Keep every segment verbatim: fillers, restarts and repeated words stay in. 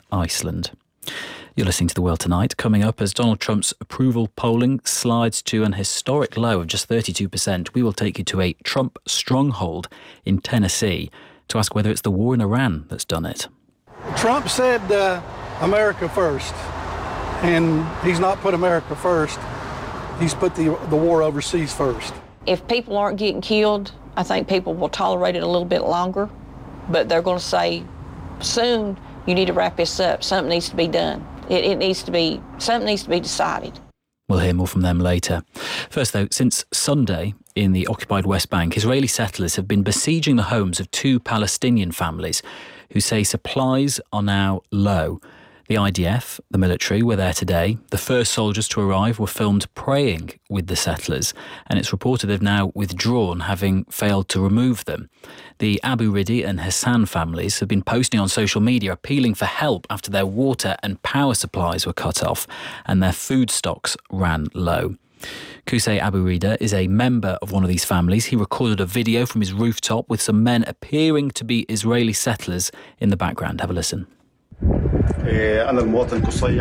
Iceland. You're listening to The World Tonight. Coming up, as Donald Trump's approval polling slides to an historic low of just thirty-two percent, we will take you to a Trump stronghold in Tennessee to ask whether it's the war in Iran that's done it. Trump said uh, America first, and he's not put America first. He's put the, the war overseas first. If people aren't getting killed, I think people will tolerate it a little bit longer, but they're going to say, soon, you need to wrap this up. Something needs to be done. It, it needs to be, something needs to be decided. We'll hear more from them later. First, though, since Sunday in the occupied West Bank, Israeli settlers have been besieging the homes of two Palestinian families who say supplies are now low. The I D F, the military, were there today. The first soldiers to arrive were filmed praying with the settlers, and it's reported they've now withdrawn, having failed to remove them. The Abu Ridi and Hassan families have been posting on social media appealing for help after their water and power supplies were cut off and their food stocks ran low. Qusay Abu Rida is a member of one of these families. He recorded a video from his rooftop with some men appearing to be Israeli settlers in the background. Have a listen. I am Qusay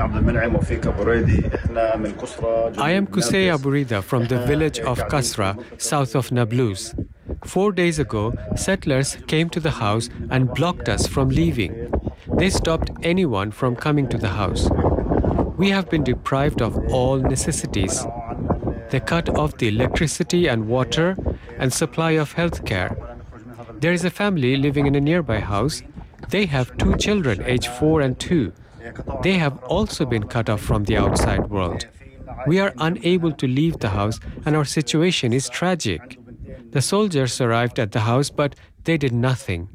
Abu Rida from the village of Kasra, south of Nablus. Four days ago, settlers came to the house and blocked us from leaving. They stopped anyone from coming to the house. We have been deprived of all necessities. They cut off the electricity and water and supply of health care. There is a family living in a nearby house. They have two children, aged four and two. They have also been cut off from the outside world. We are unable to leave the house, and our situation is tragic. The soldiers arrived at the house, but they did nothing.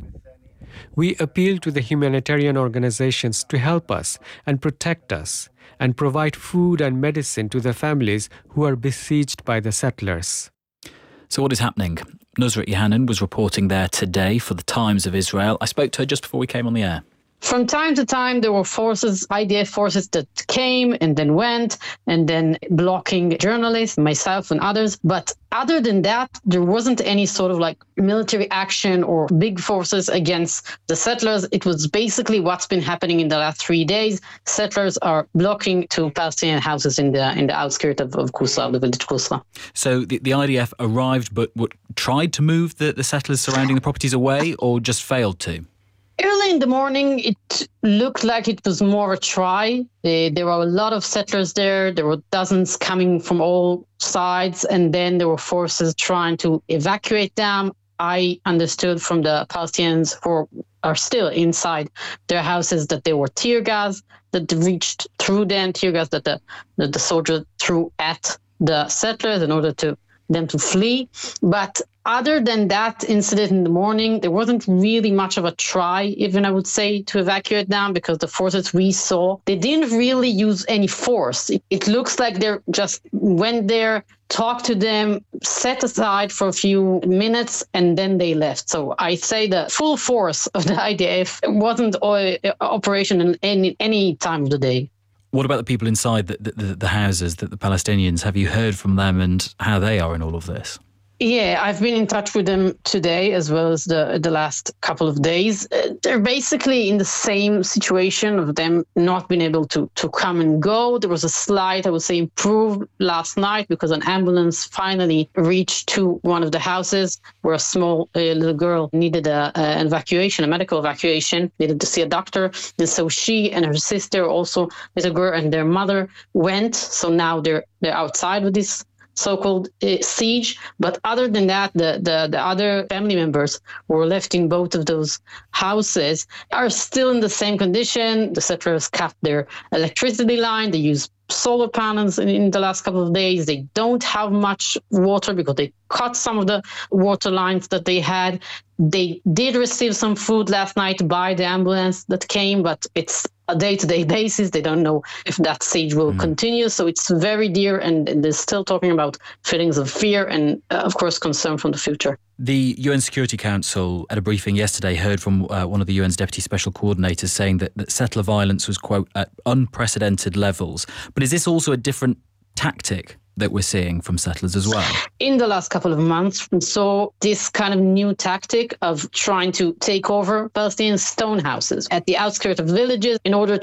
We appeal to the humanitarian organizations to help us and protect us, and provide food and medicine to the families who are besieged by the settlers. So what is happening? Nusrat Yohannan was reporting there today for the Times of Israel. I spoke to her just before we came on the air. From time to time, there were forces, I D F forces that came and then went, and then blocking journalists, myself and others. But other than that, there wasn't any sort of like military action or big forces against the settlers. It was basically what's been happening in the last three days. Settlers are blocking two Palestinian houses in the in the outskirts of, of Kusra, the village Kusra. So the, the I D F arrived, but what, tried to move the, the settlers surrounding the properties away, or just failed to? Early in the morning, it looked like it was more a try. Uh, there were a lot of settlers there. There were dozens coming from all sides, and then there were forces trying to evacuate them. I understood from the Palestinians who are still inside their houses that there were tear gas that reached through them, tear gas that the, that the soldiers threw at the settlers in order to them to flee. But other than that incident in the morning, there wasn't really much of a try, even I would say, to evacuate them, because the forces we saw, they didn't really use any force. It, it looks like they just went there, talked to them, set aside for a few minutes, and then they left. So I say the full force of the I D F wasn't uh, operation in any, any time of the day. What about the people inside the, the, the houses, the, the Palestinians? Have you heard from them and how they are in all of this? Yeah, I've been in touch with them today as well as the the last couple of days. Uh, they're basically in the same situation of them not being able to, to come and go. There was a slight, I would say, improved last night because an ambulance finally reached to one of the houses where a small uh, little girl needed a, a, an evacuation, a medical evacuation, needed to see a doctor. And so she and her sister, also little girl, and their mother went. So now they're they're outside with this so-called uh, siege. But other than that, the, the, the other family members who were left in both of those houses are still in the same condition. The settlers cut their electricity line. They use solar panels in, in the last couple of days. They don't have much water because they cut some of the water lines that they had. They did receive some food last night by the ambulance that came, but it's a day-to-day basis. They don't know if that siege will mm. continue. So it's very dear, and, and they're still talking about feelings of fear and, uh, of course, concern from the future. The U N Security Council, at a briefing yesterday, heard from uh, one of the U N's deputy special coordinators saying that, that settler violence was, quote, at unprecedented levels. But is this also a different tactic that we're seeing from settlers as well? In the last couple of months, we saw this kind of new tactic of trying to take over Palestinian stone houses at the outskirts of villages in order